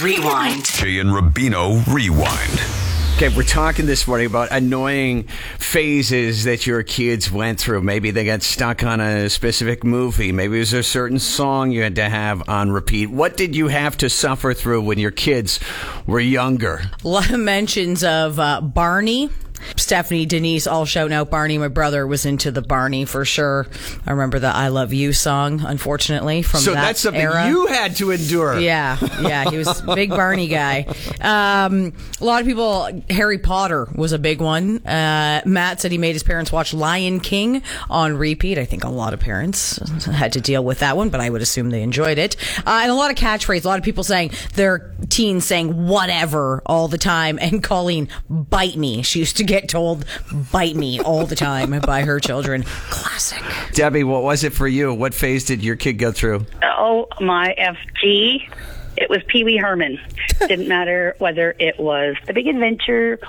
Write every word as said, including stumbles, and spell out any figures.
Rewind. Jay and Rubino Rewind. Okay, we're talking this morning about annoying phases that your kids went through. Maybe they got stuck on a specific movie. Maybe it was a certain song you had to have on repeat. What did you have to suffer through when your kids were younger? A lot of mentions of uh, Barney. Stephanie, Denise, all shouting out Barney. My brother was into the Barney for sure. I remember the I Love You song, unfortunately, from so that that's something era. You had to endure. Yeah, yeah, he was a big Barney guy. Um, a lot of people, Harry Potter was a big one. Uh, Matt said he made his parents watch Lion King on repeat. I think a lot of parents had to deal with that one, but I would assume they enjoyed it. Uh, and a lot of catchphrases. A lot of people saying their teens saying whatever all the time, and Colleen, bite me. She used to get told bite me all the time by her children. Classic. Debbie, what was it for you? What phase did your kid go through? Oh, my F G. It was Pee Wee Herman. Didn't matter whether it was The Big Adventure